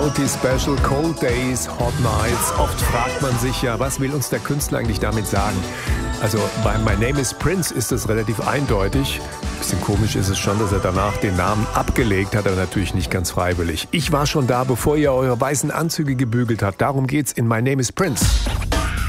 Naughty Special, Cold Days, Hot Nights. Oft fragt man sich ja, was will uns der Künstler eigentlich damit sagen? Also bei My Name is Prince ist es relativ eindeutig. Bisschen komisch ist es schon, dass er danach den Namen abgelegt hat, aber natürlich nicht ganz freiwillig. Ich war schon da, bevor ihr eure weißen Anzüge gebügelt habt. Darum geht's in My Name is Prince.